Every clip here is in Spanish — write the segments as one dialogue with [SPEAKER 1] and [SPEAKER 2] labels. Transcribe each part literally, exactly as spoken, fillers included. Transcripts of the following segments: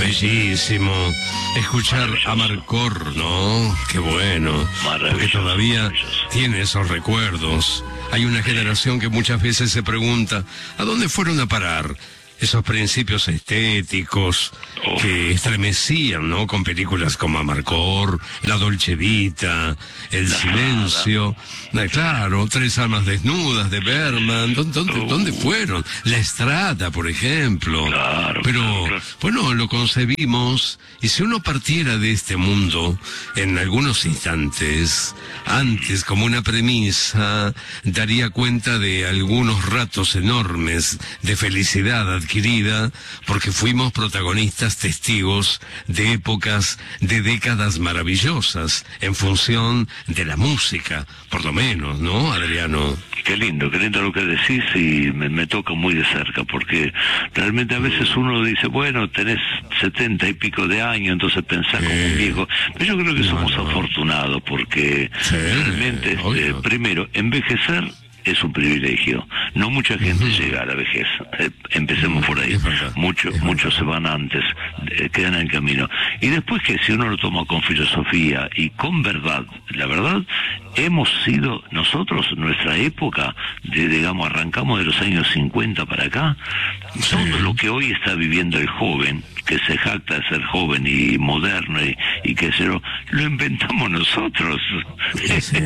[SPEAKER 1] Bellísimo escuchar a Marcor, ¿no? Qué bueno, porque todavía tiene esos recuerdos. Hay una generación que muchas veces se pregunta, ¿a dónde fueron a parar esos principios estéticos que estremecían, ¿no? Con películas como Amarcord, La Dolce Vita, El Silencio, eh, claro, Tres almas desnudas de Bergman. ¿Dónde, dónde, uh. ¿dónde fueron? La Estrada, por ejemplo.
[SPEAKER 2] Claro,
[SPEAKER 1] Pero,
[SPEAKER 2] claro.
[SPEAKER 1] bueno, lo concebimos, y si uno partiera de este mundo en algunos instantes, antes, como una premisa, daría cuenta de algunos ratos enormes de felicidad adquirida, porque fuimos protagonistas, testigos de épocas, de décadas maravillosas, en función de la música, por lo menos, ¿no, Adriano?
[SPEAKER 2] Qué lindo, qué lindo lo que decís, y me, me toca muy de cerca, porque realmente a veces uno dice, bueno, tenés setenta y pico de años, entonces pensás eh, como un viejo, pero yo creo que somos no, no. afortunados, porque sí, realmente, eh, primero, envejecer es un privilegio. No mucha gente uh-huh. llega a la vejez. Eh, empecemos uh-huh. por ahí. Muchos muchos se van antes, eh, quedan en el camino. Y después, que si uno lo toma con filosofía y con verdad, la verdad, hemos sido nosotros, nuestra época, de, digamos, arrancamos de los años cincuenta para acá, sí. todo lo que hoy está viviendo el joven, que se jacta de ser joven y moderno y, y que se lo, lo inventamos nosotros.
[SPEAKER 1] Sí.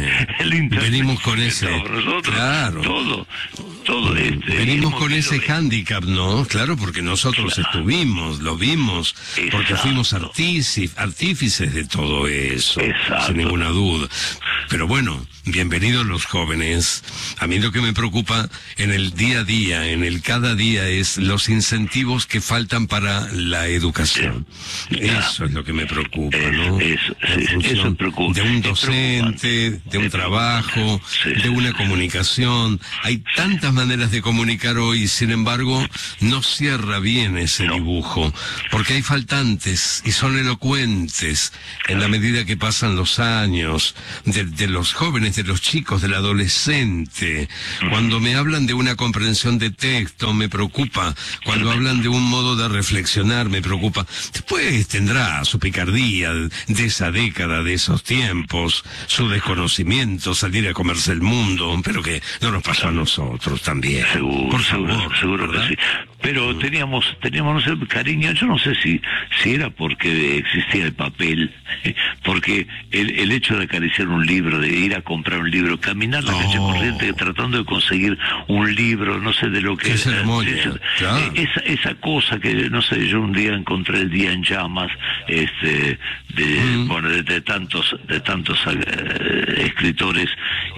[SPEAKER 1] El venimos con ese,
[SPEAKER 2] nosotros,
[SPEAKER 1] claro,
[SPEAKER 2] todo, todo este.
[SPEAKER 1] Venimos con ese de... hándicap, ¿no? Claro, porque nosotros claro. estuvimos, lo vimos, Exacto. porque fuimos artífices, artífices de todo eso, Exacto. sin ninguna duda. Pero bueno, bienvenidos los jóvenes. A mí lo que me preocupa en el día a día, en el cada día, es los incentivos que faltan para la educación. Sí. Eso es lo que me preocupa, ¿no?
[SPEAKER 2] Eso, eso, eso preocupa.
[SPEAKER 1] De un docente, de un trabajo, sí, de una comunicación. Hay tantas maneras de comunicar hoy, sin embargo, no cierra bien ese no. dibujo, porque hay faltantes y son elocuentes en la medida que pasan los años, de, de los jóvenes, de los chicos, del adolescente. Cuando me hablan de una comprensión de texto, me preocupa. Cuando hablan de un modo de reflexionar, me preocupa. Después tendrá su picardía de esa década, de esos tiempos, su desconocimiento, salir a comerse el mundo, pero que no nos pasó a nosotros también.
[SPEAKER 2] Seguro,
[SPEAKER 1] por
[SPEAKER 2] seguro,
[SPEAKER 1] favor,
[SPEAKER 2] seguro que sí. Pero teníamos, teníamos, no sé, cariño, yo no sé si, si era porque existía el papel, porque el, el hecho de acariciar un libro, de ir a comprar un libro, caminar la oh. calle corriente tratando de conseguir un libro, no sé de lo que...
[SPEAKER 1] Qué ceremonia,
[SPEAKER 2] esa,
[SPEAKER 1] claro.
[SPEAKER 2] esa, esa cosa que, no sé, yo un día encontré El Día en Llamas, este, de, mm. bueno, de, de tantos, de tantos uh, escritores,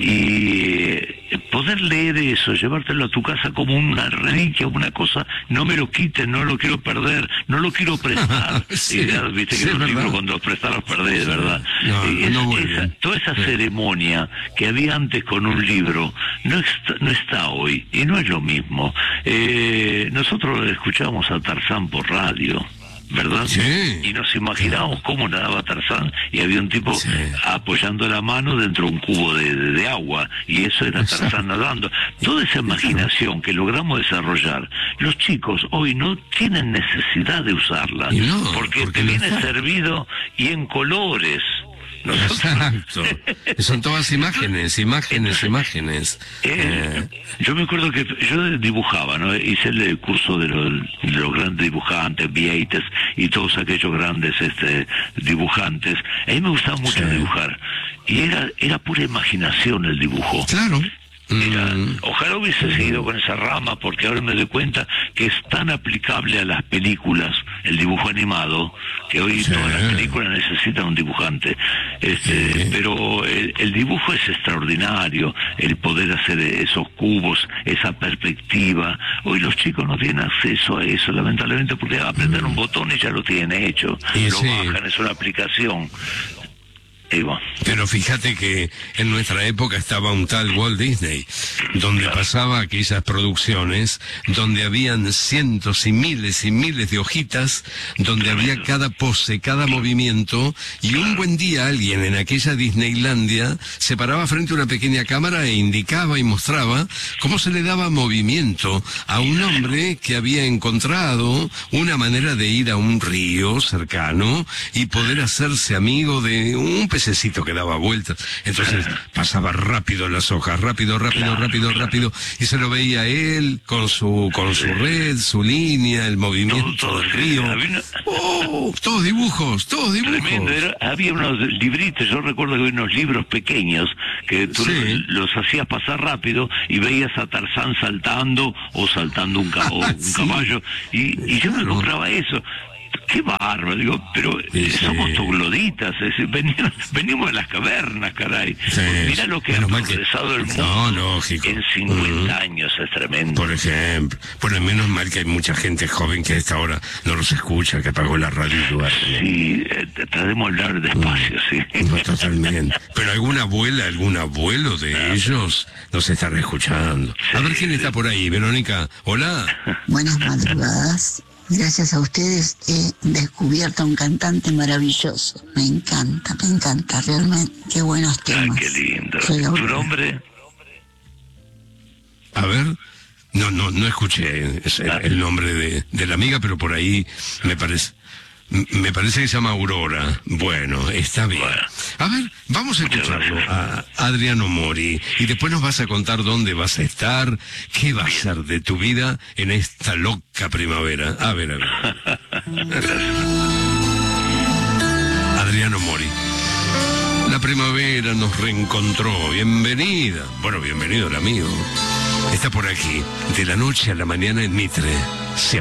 [SPEAKER 2] y eh, poder leer eso, llevártelo a tu casa como una reliquia, una cosa, no me lo quiten, no lo quiero perder, no lo quiero prestar.
[SPEAKER 1] sí,
[SPEAKER 2] y, ya, viste que
[SPEAKER 1] sí,
[SPEAKER 2] los
[SPEAKER 1] verdad.
[SPEAKER 2] libros cuando los prestas los perdés, sí. ¿verdad?
[SPEAKER 1] No,
[SPEAKER 2] y es,
[SPEAKER 1] no
[SPEAKER 2] esa, toda esa sí. ceremonia que había antes con un libro no está, no está hoy, y no es lo mismo. Eh, nosotros escuchábamos a Tarzán por radio, ¿verdad?
[SPEAKER 1] Sí.
[SPEAKER 2] Y nos imaginábamos cómo nadaba Tarzán, y había un tipo sí. apoyando la mano dentro de un cubo de, de, de agua, y eso era Tarzán nadando. Toda esa imaginación que logramos desarrollar, los chicos hoy no tienen necesidad de usarla,
[SPEAKER 1] no,
[SPEAKER 2] porque,
[SPEAKER 1] porque
[SPEAKER 2] te viene
[SPEAKER 1] está.
[SPEAKER 2] servido y en colores. Nosotros...
[SPEAKER 1] Exacto. Son todas imágenes, imágenes, imágenes.
[SPEAKER 2] Eh, eh. Yo me acuerdo que yo dibujaba, ¿no? Hice el curso de los, de los grandes dibujantes, Vieites y todos aquellos grandes este, dibujantes. A mí me gustaba mucho sí. dibujar. Y era, era pura imaginación el dibujo.
[SPEAKER 1] Claro.
[SPEAKER 2] Era, ojalá hubiese seguido con esa rama, porque ahora me doy cuenta que es tan aplicable a las películas, el dibujo animado, que hoy sí. todas las películas necesitan un dibujante. Este, sí. Pero el, el dibujo es extraordinario, el poder hacer esos cubos, esa perspectiva. Hoy los chicos no tienen acceso a eso, lamentablemente, porque aprender un botón y ya lo tienen hecho,
[SPEAKER 1] y
[SPEAKER 2] lo
[SPEAKER 1] sí.
[SPEAKER 2] bajan, es una aplicación. Eva.
[SPEAKER 1] Pero fíjate que en nuestra época estaba un tal Walt Disney, donde
[SPEAKER 2] Claro.
[SPEAKER 1] pasaba aquellas producciones, donde habían cientos y miles y miles de hojitas, donde había cada pose, cada movimiento, y un buen día alguien en aquella Disneylandia se paraba frente a una pequeña cámara e indicaba y mostraba cómo se le daba movimiento a un hombre que había encontrado una manera de ir a un río cercano y poder hacerse amigo de un pececito que daba vueltas. Entonces pasaba rápido las hojas, rápido, rápido, rápido, rápido, y se lo veía él con su con su red, su línea, el movimiento
[SPEAKER 2] Todo, todo,
[SPEAKER 1] del
[SPEAKER 2] sí,
[SPEAKER 1] río.
[SPEAKER 2] había una-
[SPEAKER 1] ¡Oh! Todos dibujos, todos dibujos.
[SPEAKER 2] Tremendo, era- había unos libritos, yo recuerdo que había unos libros pequeños que tú
[SPEAKER 1] Sí.
[SPEAKER 2] los hacías pasar rápido y veías a Tarzán saltando o saltando un, ca- o un
[SPEAKER 1] Sí.
[SPEAKER 2] caballo y, y yo me
[SPEAKER 1] Claro.
[SPEAKER 2] compraba eso. Qué bárbaro, digo, pero
[SPEAKER 1] Sí,
[SPEAKER 2] eh,
[SPEAKER 1] sí.
[SPEAKER 2] somos trogloditas, es decir, veníamos, venimos de las cavernas, caray.
[SPEAKER 1] Sí.
[SPEAKER 2] Mira lo que ha
[SPEAKER 1] Menos mal que-
[SPEAKER 2] progresado el mundo
[SPEAKER 1] No, lógico.
[SPEAKER 2] en cincuenta
[SPEAKER 1] Ujú.
[SPEAKER 2] años, es tremendo.
[SPEAKER 1] Por ejemplo. Bueno, menos mal que hay mucha gente joven que a esta hora no los escucha, que apagó la radio y lugar.
[SPEAKER 2] Sí, eh, tratemos de hablar despacio, sí.
[SPEAKER 1] No, totalmente. Pero alguna abuela, algún abuelo de ellos nos estará escuchando. A ver quién está por ahí, Verónica. Hola.
[SPEAKER 3] Buenas madrugadas. Gracias a ustedes he descubierto a un cantante maravilloso. Me encanta, me encanta, realmente. Qué buenos
[SPEAKER 2] Ah,
[SPEAKER 3] temas.
[SPEAKER 2] qué lindo.
[SPEAKER 3] Soy
[SPEAKER 2] ¿Tu
[SPEAKER 3] Aurora.
[SPEAKER 2] nombre?
[SPEAKER 1] A ver. No, no, no escuché ese- el nombre de, de la amiga, pero por ahí me parece. m- Me parece que se llama Aurora. Bueno, está bien. A ver, vamos a escucharlo a Adriano Mori y después nos vas a contar dónde vas a estar, qué va a ser de tu vida en esta loca primavera. A ver, a ver. Adriano Mori. La primavera nos reencontró. Bienvenida. Bueno, bienvenido el amigo. Está por aquí, de la noche a la mañana en Mitre.